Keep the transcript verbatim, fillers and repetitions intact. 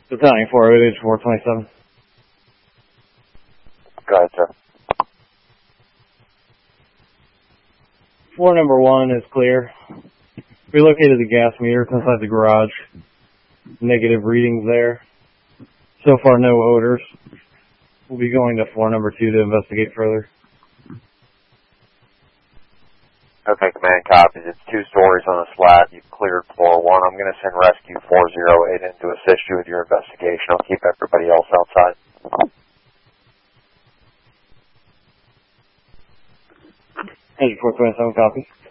Battalion four oh eight, four twenty-seven. Go ahead, sir. Floor number one is clear. We located the gas meters inside the garage. Negative readings there. So far, no odors. We'll be going to floor number two to investigate further. Okay, command copies. It's two stories on a slab. You've cleared floor one. I'm going to send rescue four oh eight in to assist you with your investigation. I'll keep everybody else outside. Engine four twenty-seven, copy.